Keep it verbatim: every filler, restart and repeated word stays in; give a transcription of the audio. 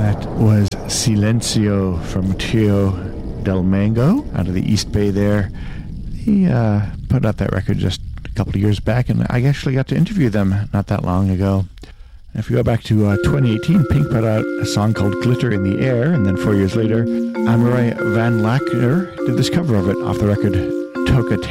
That was Silencio from Trio del Mango out of the East Bay there. He uh, put out that record just a couple of years back, and I actually got to interview them not that long ago. If you go back to uh, twenty eighteen, Pink put out a song called Glitter in the Air, and then four years later, Amarai Van Lacker did this cover of it off the record Toca